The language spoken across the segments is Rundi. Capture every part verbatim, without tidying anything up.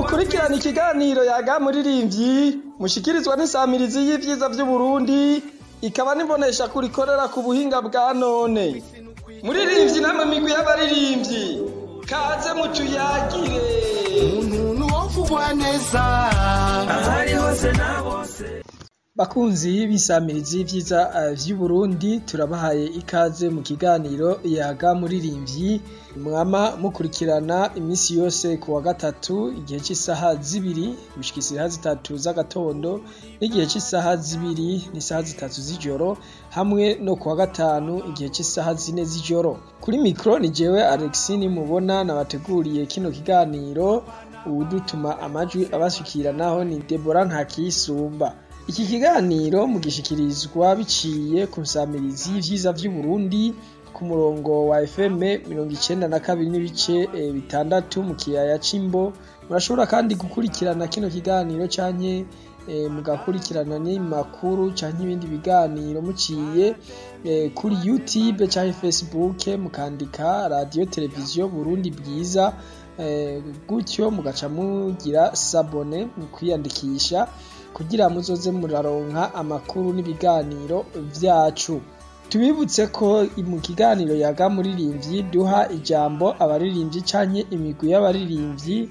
mukurikirana ikiganiro yaga muririmbyi mushikirizwa n'isamirizi y'ivyiza vy'Uburundi ikaba nibonesha kurikorera ku buhinga bwa none. Muririmbyi namwe migwi y'abaririmbyi kaze mutuyagire umuntu wovugwa neza ahari hose na bose. Bakunzi b'isamirizi y'ivyiza vy'Uburundi turabahaye ikaze mu kiganiro yaga muririmbyi mwama mukurikirana imisi yose ku wa gatatu igihe cy'isaha zibiri gushika isaha zitatu z'agatondo n'igihe cy'isaha zibiri n'isaha zitatu z'ijoro hamwe no ku wa gatanu igihe cy'isaha zine z'ijoro. Kuri mikro ni jewe Alexini mubona nabateguriye kino kiganiro, udutuma amajwi abashikiranaho ni Deborah Ntakisumba. Iki kiganiro mugishikirizwa biciye ku nsamirizi y'ivyiza vy'Uburundi ku murongo wa F M mirongo icenda na kabiri n'ibice e, bitandatu mu kiyaya c'Imbo. Murashobora kandi gukurikirana kino kiganiro canke e, mugakurikirana n'imakuru canke ibindi biganiro muciye e, kuri YouTube canke Facebook mukandika Radio Televiziyo Burundi Bwiza, e, gutyo mugaca mugira sabone mu kwiyandikisha kugira muzoze muraronka amakuru n'ibiganiro vyacu. Tubibutse ko mu kiganiro yaga muririmbyi duha ijambo abaririmbyi canke imigwi y'abaririmbyi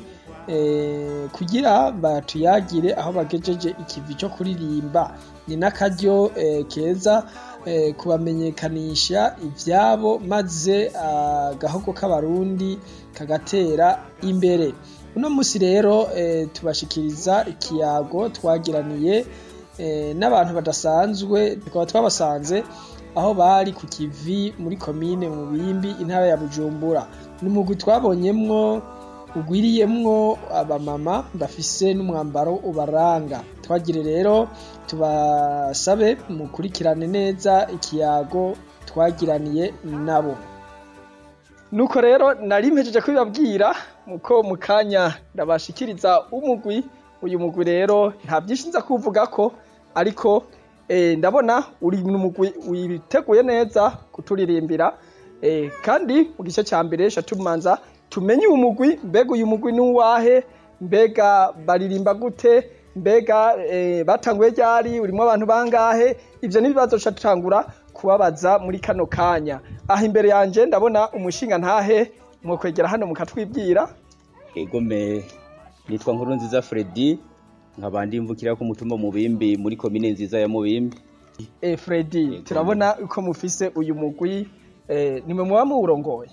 eh, kugira batuyagire aho bagejeje ikivi cyo kuririmba. Ni nakaryo eh, keza eh, kubamenyekanisha ivyabo maze agahogo uh, k'abarundi kagatera imbere. Uno musi rero e, tubashikiriza ikiyago twagiraniye e, n'abantu badasanzwe, tukaba twabasanze aho bari ku kivi muri komine mu Bimbi intara ya Bujumbura. N'umugwi twabonyemwo ugwiriyemwo abamama bafise n'umwambaro ubaranga. Twagire rero tubasabe mukurikirane neza ikiyago twagiraniye nabo. Nuko rero nari mpejeje kubibabwira muko mukanya ndabashikiriza umugwi. Uyu mugwi rero nta byinshi nza kuvuga ko, ariko eh, ndabona uri umugwi witeguye neza kuturirimbira eh, kandi mu gice cya mbere shatumanza tumenye umugwi, mbega uyu mugwi nuwahe, mbega baririmba gute, mbega eh, batanguye ryari, urimo abantu bangahe. Ivyo nibibazo shatangura kubabaza muri kano kanya. Aha imbere yanje ndabona umushinga ntahe mwo kwegera hano mukatwibwira. Ego me nitwa Nkurunziza Freddy, nkabandi mvukira ku mutumba mu Bimbi muri komine nziza ya Mubimbi. Eh Freddy, turabona uko mufise uyu mugwi, eh nimwe muba murongoye.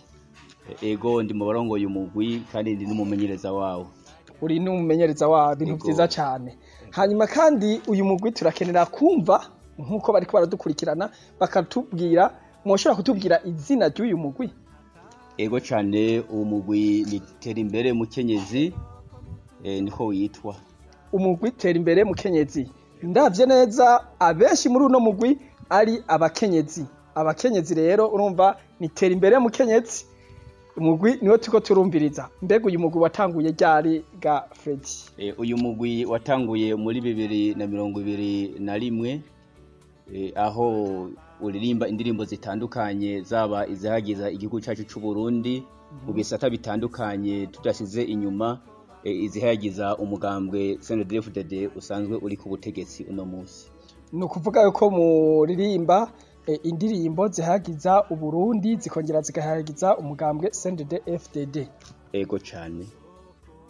Ego ndi mu barongoye umugwi kandi ndi n'umumenyereza wawo. Uri n'umumenyereza wawo, bintu vyiza cyane. Hanyuma kandi uyu mugwi turakenera kumva nkuko bariko baradukurikirana bakatubwira, mwoshobora kutubwira izina ry'uyu mugwi? Ego cyane, uwo mugwi ni Terimbere Mukenyezi, eh niko witwa. Umugwi Terimbere Mukenyezi. Ndavye neza abenshi muri uno mugwi ari abakenyezi. Abakenyezi rero urumva ni Terimbere Mukenyezi. Umugwi niwo tuko turumviriza. Mbega uyu mugwi watanguye ryari ga Freddy? Eh uyu mugwi watanguye muri bibiri na mirongo ibiri na rimwe, eh, aho uririmba indirimbo zitandukanye zaba izahagiza igihugu cyacu cy'u Burundi mu bisata bitandukanye tudasize inyuma, e, izihagiza umugambwe C N D D F D D usanzwe uri ku butegetsi uno munsi. No kuvuga yuko muririmba e, indirimbo zihagiza u Burundi zikongera zigahagiza umugambwe C N D D F D D. Ego cyane.